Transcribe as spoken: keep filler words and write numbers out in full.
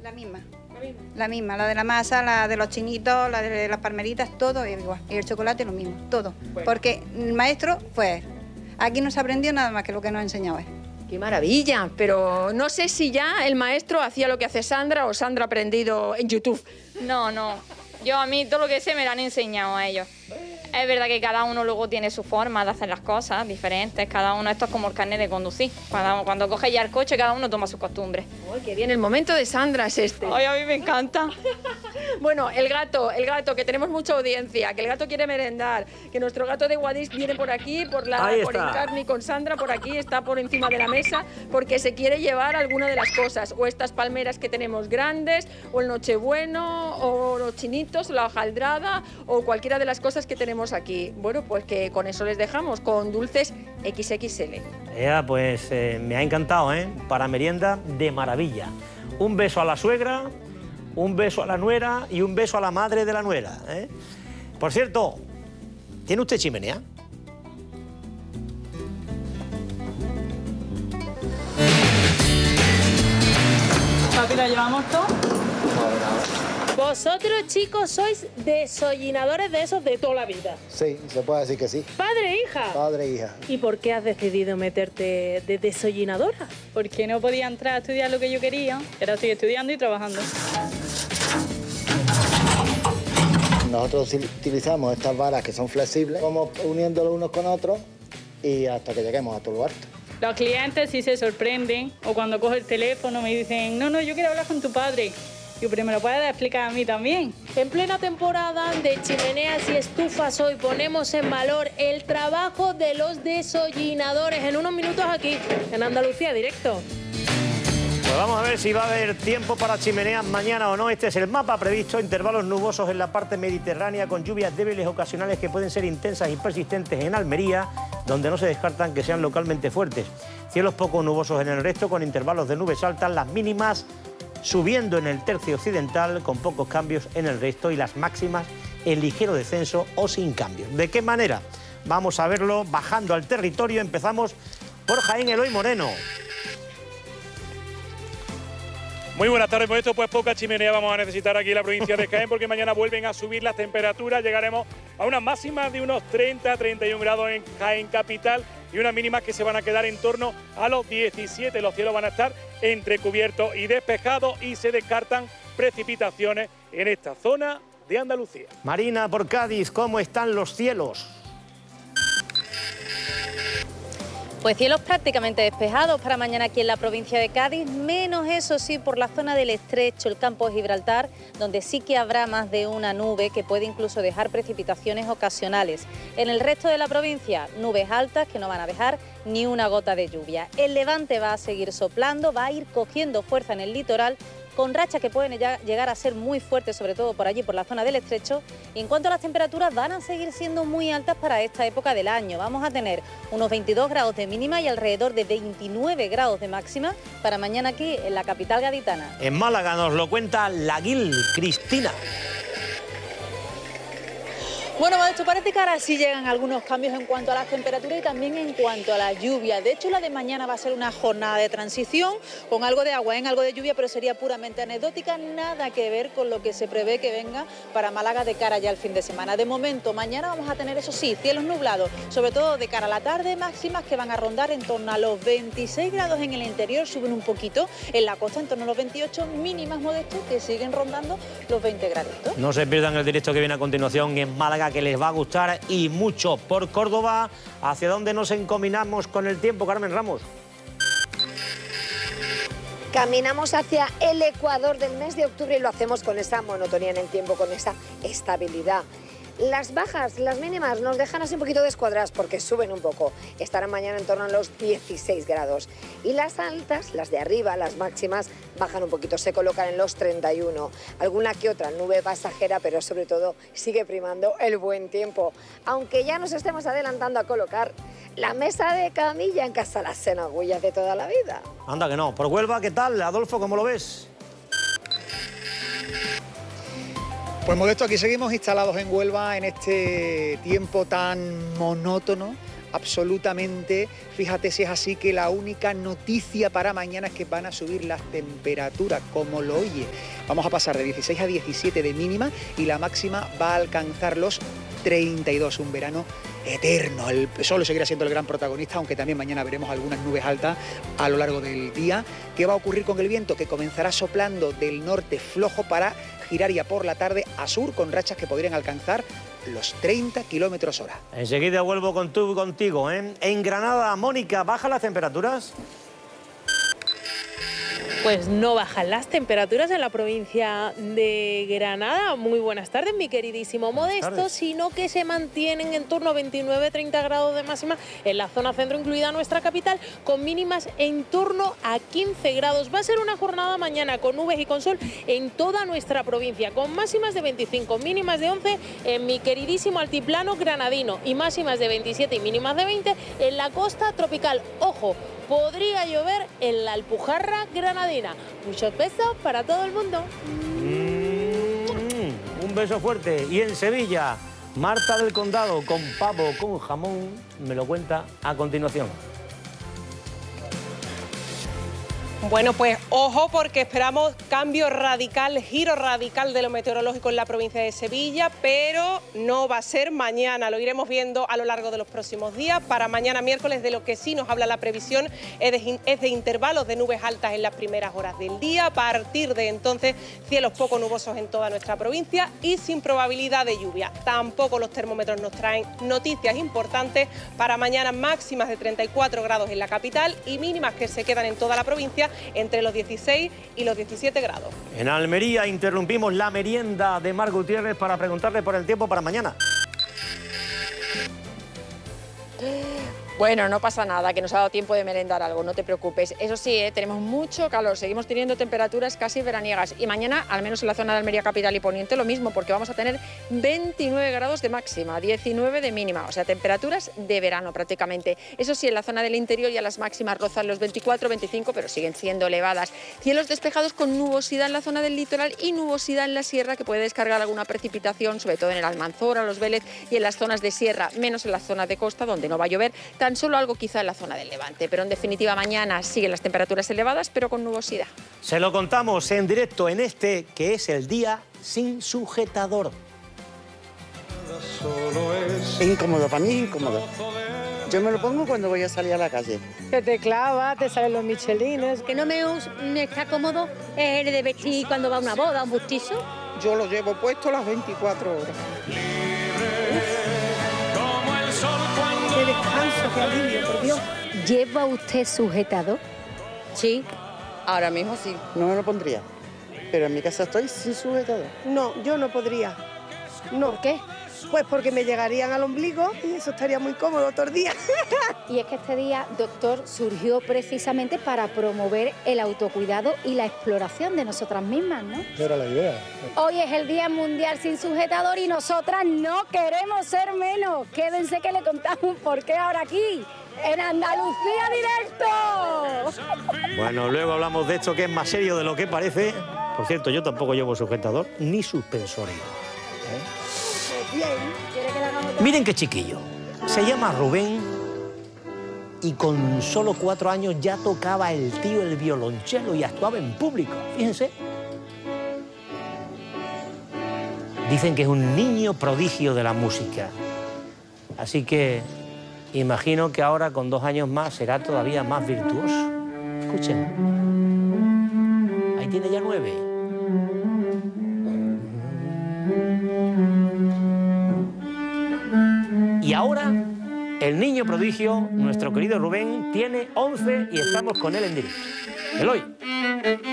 La misma. La misma. La misma, la de la masa, la de los chinitos, la de las palmeritas, todo es igual. Y el chocolate lo mismo, todo. Bueno. Porque el maestro fue él. Aquí no se aprendió nada más que lo que nos ha enseñado él. ¡Qué maravilla! Pero no sé si ya el maestro hacía lo que hace Sandra o Sandra ha aprendido en YouTube. No, no. Yo a mí todo lo que sé me lo han enseñado a ellos. Es verdad que cada uno luego tiene su forma de hacer las cosas diferentes. Cada uno, esto es como el carnet de conducir. Cuando, cuando coge ya el coche, cada uno toma sus costumbres. ¡Ay, qué bien! El momento de Sandra es este. Ay, a mí me encanta. Bueno, el gato, el gato, que tenemos mucha audiencia, que el gato quiere merendar, que nuestro gato de Guadix viene por aquí, por la Ahí por está. Encarni con Sandra, por aquí, está por encima de la mesa, porque se quiere llevar alguna de las cosas, o estas palmeras que tenemos grandes, o el nochebueno, o los chinitos, la hojaldrada, o cualquiera de las cosas que tenemos aquí. Bueno, pues que con eso les dejamos, con dulces equis equis ele. Ya, pues eh, me ha encantado, ¿eh? Para merienda de maravilla. Un beso a la suegra, un beso a la nuera y un beso a la madre de la nuera, ¿eh? Por cierto, ¿tiene usted chimenea? Papi, ¿la llevamos todo? Vosotros, chicos, sois desollinadores de esos de toda la vida. Sí, se puede decir que sí. ¿Padre e hija? Padre e hija. ¿Y por qué has decidido meterte de desollinadora? Porque no podía entrar a estudiar lo que yo quería. Ahora estoy estudiando y trabajando. Nosotros utilizamos estas varas que son flexibles, vamos uniéndolos unos con otros y hasta que lleguemos a todo lo alto. Los clientes sí se sorprenden o cuando cojo el teléfono me dicen, no, no, yo quiero hablar con tu padre. Digo, pero me lo puedes explicar a mí también. En plena temporada de chimeneas y estufas hoy ponemos en valor el trabajo de los desollinadores. En unos minutos aquí, en Andalucía Directo. Pues vamos a ver si va a haber tiempo para chimeneas mañana o no. Este es el mapa previsto, intervalos nubosos en la parte mediterránea con lluvias débiles ocasionales que pueden ser intensas y persistentes en Almería, donde no se descartan que sean localmente fuertes. Cielos poco nubosos en el resto con intervalos de nubes altas, las mínimas subiendo en el tercio occidental con pocos cambios en el resto y las máximas en ligero descenso o sin cambios. ¿De qué manera? Vamos a verlo bajando al territorio. Empezamos por Jaén, Eloy Moreno. Muy buenas tardes, por esto pues poca chimenea vamos a necesitar aquí en la provincia de Jaén porque mañana vuelven a subir las temperaturas, llegaremos a unas máximas de unos treinta a treinta y un grados en Jaén capital y unas mínimas que se van a quedar en torno a los diecisiete, los cielos van a estar entrecubiertos y despejados y se descartan precipitaciones en esta zona de Andalucía. Marina, por Cádiz, ¿cómo están los cielos? Pues cielos prácticamente despejados para mañana aquí en la provincia de Cádiz, menos eso sí por la zona del Estrecho, el campo de Gibraltar, donde sí que habrá más de una nube que puede incluso dejar precipitaciones ocasionales. En el resto de la provincia, nubes altas que no van a dejar ni una gota de lluvia. El levante va a seguir soplando, va a ir cogiendo fuerza en el litoral, con rachas que pueden ya llegar a ser muy fuertes, sobre todo por allí, por la zona del Estrecho. Y en cuanto a las temperaturas, van a seguir siendo muy altas para esta época del año. Vamos a tener unos veintidós grados de mínima y alrededor de veintinueve grados de máxima para mañana aquí en la capital gaditana. En Málaga nos lo cuenta Laguil, Cristina. Bueno, Modesto, parece que ahora sí llegan algunos cambios en cuanto a las temperaturas y también en cuanto a la lluvia. De hecho, la de mañana va a ser una jornada de transición con algo de agua, en algo de lluvia, pero sería puramente anecdótica, nada que ver con lo que se prevé que venga para Málaga de cara ya al fin de semana. De momento, mañana vamos a tener, eso sí, cielos nublados, sobre todo de cara a la tarde, máximas que van a rondar en torno a los veintiséis grados en el interior, suben un poquito, en la costa en torno a los veintiocho, mínimas, Modesto, que siguen rondando los veinte graditos. No se pierdan el directo que viene a continuación en Málaga, que les va a gustar y mucho. Por Córdoba, ¿hacia dónde nos encaminamos con el tiempo, Carmen Ramos? Caminamos hacia el ecuador del mes de octubre y lo hacemos con esa monotonía en el tiempo, con esa estabilidad. Las bajas, las mínimas, nos dejan así un poquito descuadradas porque suben un poco. Estarán mañana en torno a los dieciséis grados. Y las altas, las de arriba, las máximas, bajan un poquito, se colocan en los treinta y uno. Alguna que otra nube pasajera, pero sobre todo sigue primando el buen tiempo. Aunque ya nos estemos adelantando a colocar la mesa de camilla en casa las senagullas de toda la vida. Anda que no. Por Huelva, ¿qué tal? Adolfo, ¿cómo lo ves? Pues Modesto, aquí seguimos instalados en Huelva en este tiempo tan monótono, absolutamente. Fíjate si es así, que la única noticia para mañana es que van a subir las temperaturas, como lo oye. Vamos a pasar de dieciséis a diecisiete de mínima y la máxima va a alcanzar los treinta y dos, un verano eterno. El sol seguirá siendo el gran protagonista, aunque también mañana veremos algunas nubes altas a lo largo del día. ¿Qué va a ocurrir con el viento? Que comenzará soplando del norte flojo para girar ya por la tarde a sur con rachas que podrían alcanzar los treinta kilómetros hora. Enseguida vuelvo con tú, contigo, ¿eh? En Granada, Mónica, ¿bajan las temperaturas? Pues no bajan las temperaturas en la provincia de Granada. Muy buenas tardes, mi queridísimo Modesto, sino que se mantienen en torno a veintinueve a treinta grados de máxima en la zona centro, incluida nuestra capital, con mínimas en torno a quince grados. Va a ser una jornada mañana con nubes y con sol en toda nuestra provincia, con máximas de veinticinco, mínimas de once en mi queridísimo altiplano granadino y máximas de veintisiete y mínimas de veinte en la costa tropical. Ojo, podría llover en la Alpujarra granadina. Muchos besos para todo el mundo. Mm, un beso fuerte. Y en Sevilla, Marta del Condado con pavo con jamón, me lo cuenta a continuación. Bueno, pues ojo, porque esperamos cambio radical, giro radical de lo meteorológico en la provincia de Sevilla, pero no va a ser mañana, lo iremos viendo a lo largo de los próximos días. Para mañana miércoles, de lo que sí nos habla la previsión es de, es de intervalos de nubes altas en las primeras horas del día. A partir de entonces, cielos poco nubosos en toda nuestra provincia y sin probabilidad de lluvia. Tampoco los termómetros nos traen noticias importantes. Para mañana, máximas de treinta y cuatro grados en la capital y mínimas que se quedan en toda la provincia entre los dieciséis y los diecisiete grados. En Almería interrumpimos la merienda de Mar Gutiérrez para preguntarle por el tiempo para mañana. Bueno, no pasa nada, que nos ha dado tiempo de merendar algo, no te preocupes. Eso sí, ¿eh? Tenemos mucho calor, seguimos teniendo temperaturas casi veraniegas. Y mañana, al menos en la zona de Almería Capital y Poniente, lo mismo, porque vamos a tener veintinueve grados de máxima, diecinueve de mínima, o sea, temperaturas de verano prácticamente. Eso sí, en la zona del interior ya las máximas rozan los veinticuatro, veinticinco, pero siguen siendo elevadas. Cielos despejados con nubosidad en la zona del litoral y nubosidad en la sierra, que puede descargar alguna precipitación, sobre todo en el Almanzora, los Vélez y en las zonas de sierra, menos en las zonas de costa, donde no va a llover. Tan solo algo quizá en la zona del Levante, pero en definitiva mañana siguen las temperaturas elevadas, pero con nubosidad. Se lo contamos en directo en este, que es el día sin sujetador. Es incómodo, para mí es incómodo. Yo me lo pongo cuando voy a salir a la calle. Que te clava, te salen los michelines. Que no me, me está cómodo es el de vestir cuando va a una boda, a un bautizo. Yo lo llevo puesto las veinticuatro horas. Qué descanso, qué alivio, por Dios. ¿Lleva usted sujetador? Sí. Ahora mismo sí. No me lo pondría. Pero en mi casa estoy sin sujetador. No, yo no podría. No. ¿Por qué? Pues porque me llegarían al ombligo y eso estaría muy cómodo todo el día. Y es que este día, doctor, surgió precisamente para promover el autocuidado y la exploración de nosotras mismas, ¿no? Era la idea. Hoy es el Día Mundial sin Sujetador y nosotras no queremos ser menos. Quédense que le contamos por qué ahora aquí, en Andalucía Directo. Bueno, luego hablamos de esto que es más serio de lo que parece. Por cierto, yo tampoco llevo sujetador ni suspensores. ¿Eh? Miren qué chiquillo. Se llama Rubén y con solo cuatro años ya tocaba el tío el violonchelo y actuaba en público. Fíjense. Dicen que es un niño prodigio de la música. Así que imagino que ahora con dos años más será todavía más virtuoso. Escuchen. Ahí tiene ya nueve. Y ahora, el niño prodigio, nuestro querido Rubén, tiene once y estamos con él en directo. Eloy.